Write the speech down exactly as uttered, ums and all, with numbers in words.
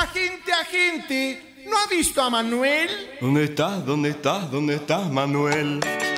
Agente, agente, ¿no ha visto a Manuel? ¿Dónde estás? ¿Dónde estás? ¿Dónde estás, Manuel?